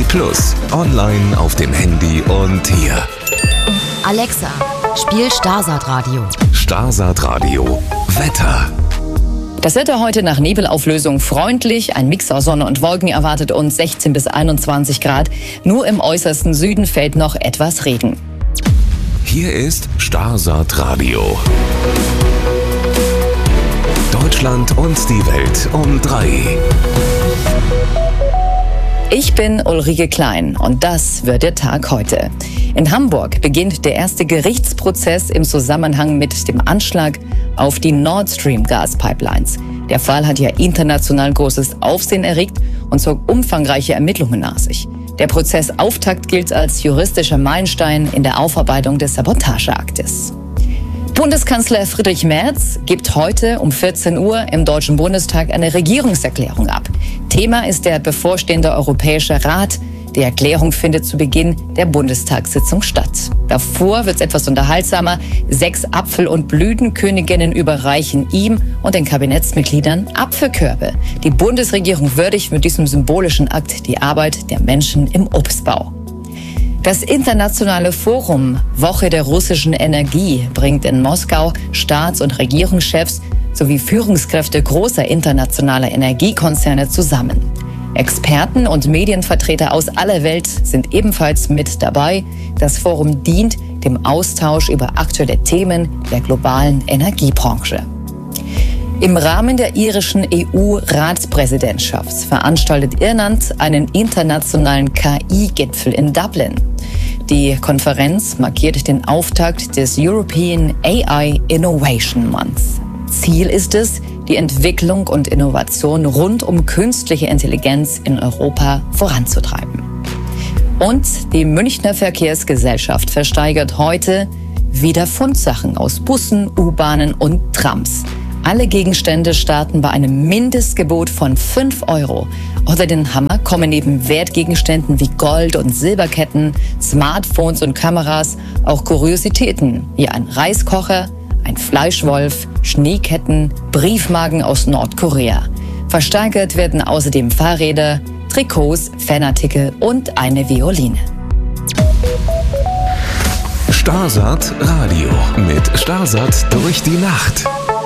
Plus, online auf dem Handy und hier. Alexa, spiel Starsat Radio. Starsat Radio Wetter. Das Wetter heute nach Nebelauflösung freundlich. Ein Mix aus Sonne und Wolken erwartet uns, 16 bis 21 Grad. Nur im äußersten Süden fällt noch etwas Regen. Hier ist Starsat Radio. Deutschland und die Welt um 3. Ich bin Ulrike Klein und das wird der Tag heute. In Hamburg beginnt der erste Gerichtsprozess im Zusammenhang mit dem Anschlag auf die Nord Stream Gaspipelines. Der Fall hat ja international großes Aufsehen erregt und zog umfangreiche Ermittlungen nach sich. Der Prozessauftakt gilt als juristischer Meilenstein in der Aufarbeitung des Sabotageaktes. Bundeskanzler Friedrich Merz gibt heute um 14 Uhr im Deutschen Bundestag eine Regierungserklärung ab. Thema ist der bevorstehende Europäische Rat. Die Erklärung findet zu Beginn der Bundestagssitzung statt. Davor wird es etwas unterhaltsamer. 6 Apfel- und Blütenköniginnen überreichen ihm und den Kabinettsmitgliedern Apfelkörbe. Die Bundesregierung würdigt mit diesem symbolischen Akt die Arbeit der Menschen im Obstbau. Das internationale Forum Woche der russischen Energie bringt in Moskau Staats- und Regierungschefs sowie Führungskräfte großer internationaler Energiekonzerne zusammen. Experten und Medienvertreter aus aller Welt sind ebenfalls mit dabei. Das Forum dient dem Austausch über aktuelle Themen der globalen Energiebranche. Im Rahmen der irischen EU-Ratspräsidentschaft veranstaltet Irland einen internationalen KI-Gipfel in Dublin. Die Konferenz markiert den Auftakt des European AI Innovation Month. Ziel ist es, die Entwicklung und Innovation rund um künstliche Intelligenz in Europa voranzutreiben. Und die Münchner Verkehrsgesellschaft versteigert heute wieder Fundsachen aus Bussen, U-Bahnen und Trams. Alle Gegenstände starten bei einem Mindestgebot von 5 €. Unter den Hammer kommen neben Wertgegenständen wie Gold- und Silberketten, Smartphones und Kameras auch Kuriositäten wie ein Reiskocher, ein Fleischwolf, Schneeketten, Briefmarken aus Nordkorea. Versteigert werden außerdem Fahrräder, Trikots, Fanartikel und eine Violine. Starsat Radio mit Starsat durch die Nacht.